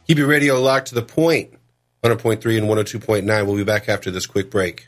Keep your radio locked to the point. 100.3 and 102.9. We'll be back after this quick break.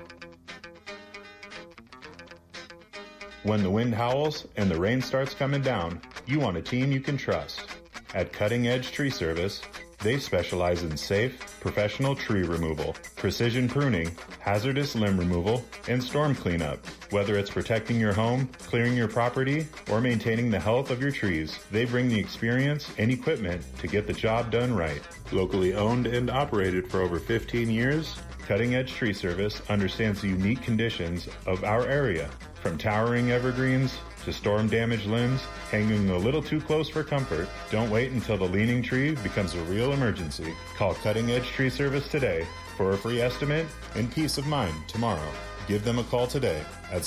When the wind howls and the rain starts coming down, you want a team you can trust. At Cutting Edge Tree Service, they specialize in safe, professional tree removal, precision pruning, hazardous limb removal, and storm cleanup. Whether it's protecting your home, clearing your property, or maintaining the health of your trees, they bring the experience and equipment to get the job done right. Locally owned and operated for over 15 years, Cutting Edge Tree Service understands the unique conditions of our area, from towering evergreens to storm-damaged limbs, hanging a little too close for comfort. Don't wait until the leaning tree becomes a real emergency. Call Cutting Edge Tree Service today for a free estimate and peace of mind tomorrow. Give them a call today at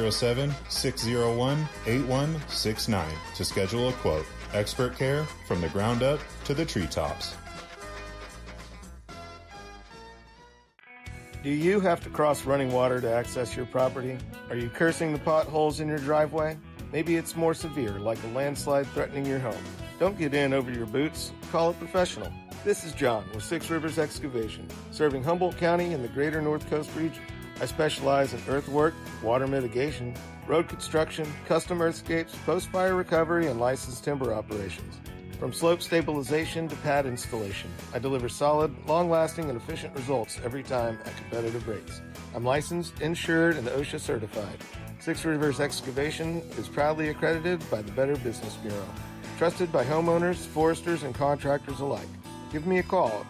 707-601-8169 to schedule a quote. Expert care from the ground up to the treetops. Do you have to cross running water to access your property? Are you cursing the potholes in your driveway? Maybe it's more severe, like a landslide threatening your home. Don't get in over your boots. Call a professional. This is John with Six Rivers Excavation, serving Humboldt County and the greater North Coast region. I specialize in earthwork, water mitigation, road construction, custom earthscapes, post-fire recovery, and licensed timber operations. From slope stabilization to pad installation, I deliver solid, long-lasting, and efficient results every time at competitive rates. I'm licensed, insured, and OSHA certified. Six Rivers Excavation is proudly accredited by the Better Business Bureau. Trusted by homeowners, foresters, and contractors alike. Give me a call at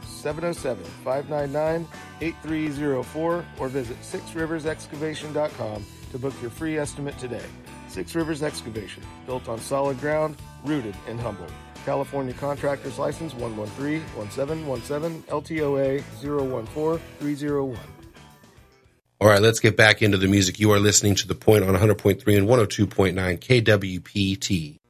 707-599-8304 or visit sixriversexcavation.com to book your free estimate today. Six Rivers Excavation, built on solid ground, rooted in Humboldt. California Contractors License 113-1717, LTOA 014301. All right, let's get back into the music. You are listening to The Point on 100.3 and 102.9 KWPT.